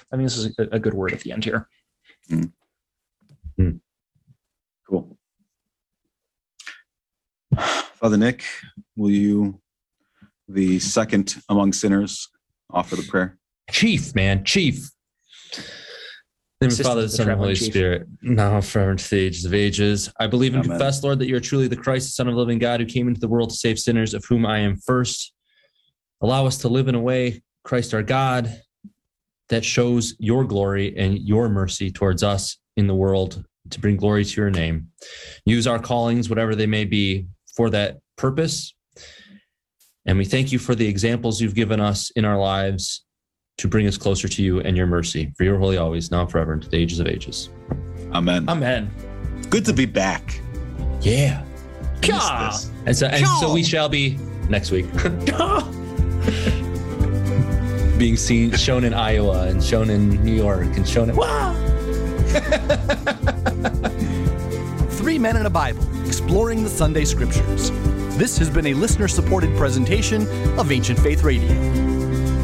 I think this is a good word at the end here. Cool. Father Nick, will you, the second among sinners, offer the prayer? Chief. In the name of the Father, the Son, and the Holy Spirit, now forever to the ages of ages. I believe and confess, Lord, that you are truly the Christ, the Son of the living God, who came into the world to save sinners, of whom I am first. Allow us to live in a way, Christ our God, that shows your glory and your mercy towards us in the world, to bring glory to your name. Use our callings, whatever they may be, for that purpose. And we thank you for the examples you've given us in our lives to bring us closer to you and your mercy. For your holy always, now and forever, into the ages of ages. Amen. Amen. Good to be back. Yeah. And so we shall be next week. Being shown in Iowa and shown in New York and shown in... Three Men and a Bible, exploring the Sunday Scriptures. This has been a listener-supported presentation of Ancient Faith Radio.